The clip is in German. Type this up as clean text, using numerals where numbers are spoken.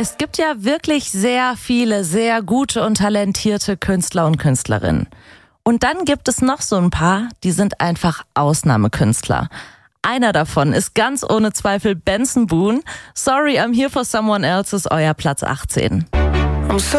Es gibt ja wirklich sehr viele, sehr gute und talentierte Künstler und Künstlerinnen. Und dann gibt es noch so ein paar, die sind einfach Ausnahmekünstler. Einer davon ist ganz ohne Zweifel Benson Boone. Sorry, I'm Here for Someone Else ist euer Platz 18.